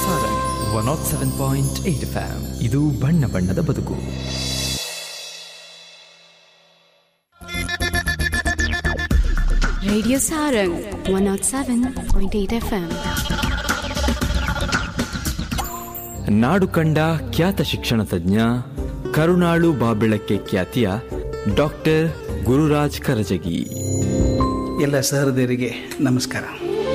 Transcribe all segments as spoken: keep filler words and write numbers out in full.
Sarang one not seven point eight F M. ಇದು ಬಣ್ಣ ಬಣ್ಣದ ಬದುಕು. Radio Sarang one not seven point eight F M. ನಾಡು ಕಂಡ ಖ್ಯಾತ ಶಿಕ್ಷಣ ತಜ್ಞ, ಕರುಣಾಳು ಬಾಬೆಳಕ್ಕೆ ಖ್ಯಾತಿಯ ಡಾಕ್ಟರ್ ಗುರುರಾಜ್ ಕರಜಗಿ. ಎಲ್ಲ ಸಹೃದಯರಿಗೆ ನಮಸ್ಕಾರ.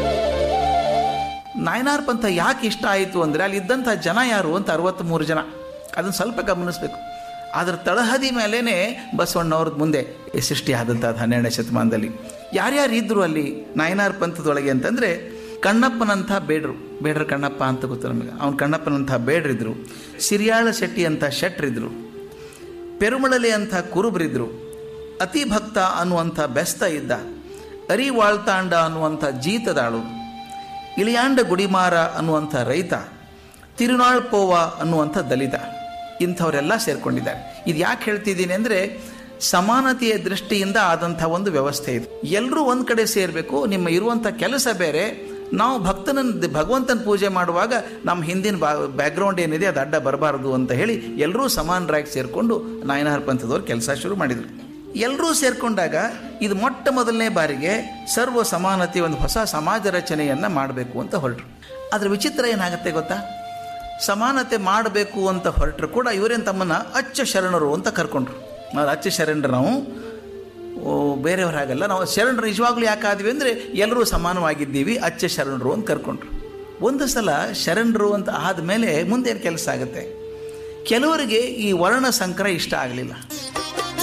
ನಾಯನಾರ್ ಪಂಥ ಯಾಕೆ ಇಷ್ಟ ಆಯಿತು ಅಂದರೆ ಅಲ್ಲಿ ಇದ್ದಂಥ ಜನ ಯಾರು ಅಂತ ಅರವತ್ತ್ಮೂರು ಜನ, ಅದನ್ನು ಸ್ವಲ್ಪ ಗಮನಿಸಬೇಕು. ಅದರ ತಳಹದಿ ಮೇಲೇ ಬಸವಣ್ಣವ್ರದ್ದು ಮುಂದೆ ಸೃಷ್ಟಿ ಆದಂಥದ್ದು ಹನ್ನೆರಡನೇ ಶತಮಾನದಲ್ಲಿ. ಯಾರ್ಯಾರು ಇದ್ದರು ಅಲ್ಲಿ ನಾಯನಾರ್ ಪಂಥದೊಳಗೆ ಅಂತಂದರೆ, ಕಣ್ಣಪ್ಪನಂಥ ಬೇಡ್ರು, ಬೇಡ್ರ ಕಣ್ಣಪ್ಪ ಅಂತ ಗೊತ್ತು ನಮಗೆ, ಅವ್ನು ಕಣ್ಣಪ್ಪನಂಥ ಬೇಡ್ರಿದ್ರು. ಸಿರಿಯಾಳ ಶೆಟ್ಟಿ ಅಂತ ಶೆಟ್ರಿದ್ರು. ಪೆರುಮಳಲೆ ಅಂಥ ಕುರುಬರಿದ್ರು. ಅತಿ ಭಕ್ತ ಅನ್ನುವಂಥ ಬೆಸ್ತ ಇದ್ದ. ಅರಿವಾಳ್ತಾಂಡ ಅನ್ನುವಂಥ ಜೀತದಾಳು. ಇಳಿಯಾಂಡ ಗುಡಿಮಾರ ಅನ್ನುವಂಥ ರೈತ. ತಿರುನಾಳ್ ಪೋವ ಅನ್ನುವಂಥ ದಲಿತ. ಇಂಥವರೆಲ್ಲ ಸೇರ್ಕೊಂಡಿದ್ದಾರೆ. ಇದು ಯಾಕೆ ಹೇಳ್ತಿದ್ದೀನಿ ಅಂದರೆ, ಸಮಾನತೆಯ ದೃಷ್ಟಿಯಿಂದ ಆದಂಥ ಒಂದು ವ್ಯವಸ್ಥೆ ಇದು. ಎಲ್ಲರೂ ಒಂದು ಕಡೆ ಸೇರಬೇಕು. ನಿಮ್ಮ ಇರುವಂಥ ಕೆಲಸ ಬೇರೆ. ನಾವು ಭಕ್ತನ ಭಗವಂತನ ಪೂಜೆ ಮಾಡುವಾಗ ನಮ್ಮ ಹಿಂದಿನ ಬಾ ಬ್ಯಾಕ್ಗ್ರೌಂಡ್ ಏನಿದೆ ಅದು ಅಡ್ಡ ಬರಬಾರ್ದು ಅಂತ ಹೇಳಿ ಎಲ್ಲರೂ ಸಮಾನರಾಗಿ ಸೇರಿಕೊಂಡು ನಾಯನಾರ್ ಪಂಥದವ್ರು ಕೆಲಸ ಶುರು ಮಾಡಿದರು. ಎಲ್ಲರೂ ಸೇರಿಕೊಂಡಾಗ ಇದು ಮೊಟ್ಟ ಮೊದಲನೇ ಬಾರಿಗೆ ಸರ್ವ ಸಮಾನತೆ ಒಂದು ಹೊಸ ಸಮಾಜ ರಚನೆಯನ್ನು ಮಾಡಬೇಕು ಅಂತ ಹೊರಟರು. ಅದರ ವಿಚಿತ್ರ ಏನಾಗುತ್ತೆ ಗೊತ್ತಾ? ಸಮಾನತೆ ಮಾಡಬೇಕು ಅಂತ ಹೊರಟರು ಕೂಡ ಇವರೇನು ತಮ್ಮನ್ನು ಅಚ್ಚ ಶರಣರು ಅಂತ ಕರ್ಕೊಂಡ್ರು. ನಾವು ಅಚ್ಚ ಶರಣರು, ನಾವು ಬೇರೆಯವ್ರು ಹಾಗಲ್ಲ, ನಾವು ಶರಣರು ನಿಜವಾಗ್ಲೂ ಯಾಕಾದ್ವಿ ಅಂದರೆ ಎಲ್ಲರೂ ಸಮಾನವಾಗಿದ್ದೀವಿ, ಅಚ್ಚ ಶರಣರು ಅಂತ ಕರ್ಕೊಂಡ್ರು. ಒಂದು ಸಲ ಶರಣರು ಅಂತ ಆದಮೇಲೆ ಮುಂದೇನು ಕೆಲಸ ಆಗುತ್ತೆ? ಕೆಲವರಿಗೆ ಈ ವರ್ಣ ಸಂಕರ ಇಷ್ಟ ಆಗಲಿಲ್ಲ.